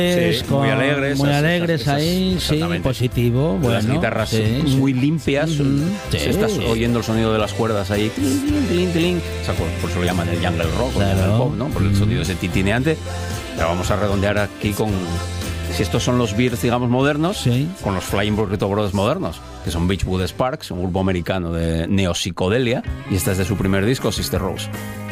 muy alegres. Muy alegres ahí, sí, positivo. Bueno, las guitarras muy limpias. Estás oyendo el sonido de las cuerdas ahí. O sea, por eso lo llaman el jungle rock, o el jungle pop, ¿no? Por el sonido ese tintineante. Pero vamos a redondear aquí con... Si estos son los Beatles, digamos, modernos, con los Flying Burrito Brothers modernos, que son Beachwood Sparks, un grupo americano de neopsicodelia, y esta es de su primer disco, Sister Rose.